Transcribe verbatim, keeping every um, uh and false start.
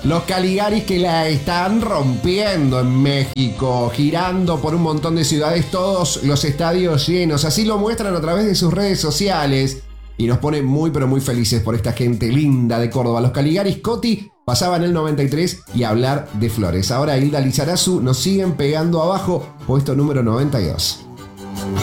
Los Caligaris que la están rompiendo en México, girando por un montón de ciudades, todos los estadios llenos. Así lo muestran a través de sus redes sociales. Y nos pone muy pero muy felices por esta gente linda de Córdoba. Los Caligaris, Coti, pasaban el noventa y tres y hablar de flores. Ahora Hilda Lizarazu nos siguen pegando abajo, puesto número noventa y dos.